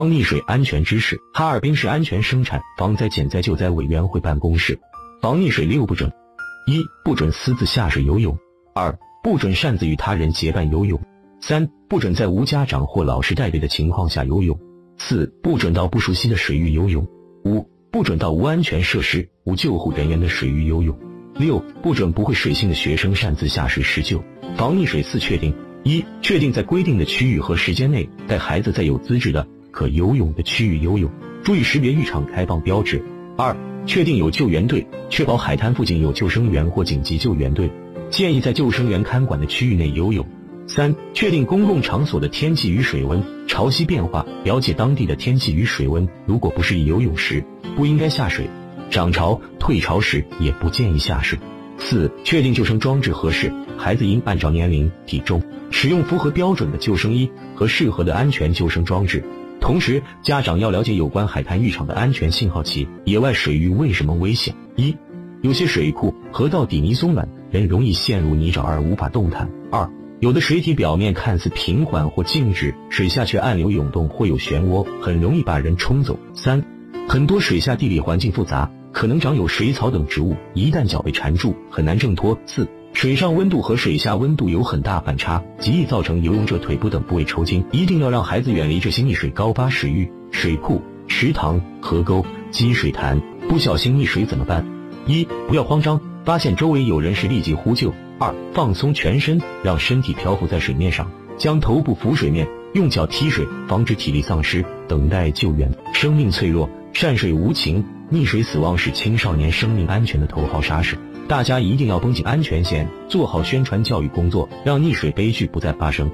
溺水安全知识。哈尔滨市安全生产防灾减灾救灾委员会办公室。防溺水6不准： 1. 不准私自下水游泳； 2. 不准擅自与他人结伴游泳； 3. 不准在无家长或老师带队的情况下游泳； 4. 不准到不熟悉的水域游泳； 5. 不准到无安全设施、无救护人员的水域游泳； 6. 不准不会水性的学生擅自下水施救。防溺水4确定： 1. 确定在规定的区域和时间内带孩子在有资质的可游泳的区域游泳，注意识别浴场开放标志。2. 确定有救援队，确保海滩附近有救生员或紧急救援队，建议在救生员看管的区域内游泳。3. 确定公共场所的天气与水温、潮汐变化，了解当地的天气与水温，如果不适宜游泳时，不应该下水；涨潮、退潮时也不建议下水。4. 确定救生装置合适，孩子应按照年龄、体重，使用符合标准的救生衣和适合的安全救生装置。同时，家长要了解有关海滩浴场的安全信号器。野外水域为什么危险？1. 有些水库、河道底泥松软，人容易陷入泥沼而无法动弹。2. 有的水体表面看似平缓或静止，水下却暗流涌动或有漩涡，很容易把人冲走。3. 很多水下地理环境复杂，可能长有水草等植物，一旦脚被缠住，很难挣脱。4. 水上温度和水下温度有很大反差，极易造成游泳者腿部等部位抽筋，一定要让孩子远离这些溺水高发水域、水库、池塘、河沟、积水潭。不小心溺水怎么办？1. 不要慌张，发现周围有人时立即呼救。2. 放松全身，让身体漂浮在水面上，将头部浮水面，用脚踢水，防止体力丧失，等待救援。生命脆弱，善水无情，溺水死亡是青少年生命安全的头号杀手。大家一定要绷紧安全线，做好宣传教育工作，让溺水悲剧不再发生。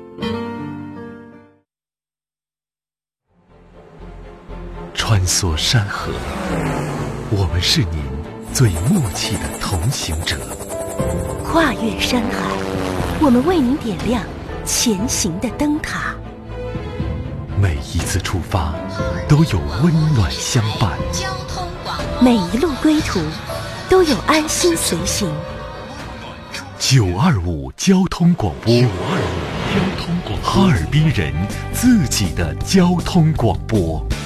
穿梭山河，我们是您最默契的同行者； 跨越山海，我们为您点亮前行的灯塔。 每一次出发，都有温暖相伴； 每一路归途，都有安心随行。 925交通广播，925交通广播，哈尔滨人自己的交通广播。